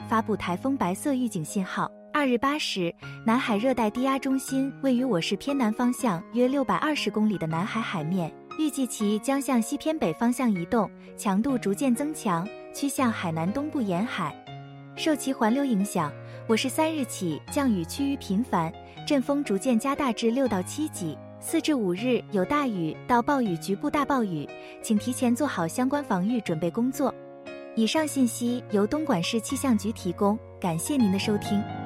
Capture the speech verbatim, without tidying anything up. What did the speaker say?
发布台风白色预警信号。二日八时，南海热带低压中心位于我市偏南方向约六百二十公里的南海海面，预计其将向西偏北方向移动，强度逐渐增强，趋向海南东部沿海。受其环流影响，我市三日起降雨趋于频繁，阵风逐渐加大至六到七级。四至五日有大雨到暴雨局部大暴雨，请提前做好相关防御准备工作。以上信息由东莞市气象局提供，感谢您的收听。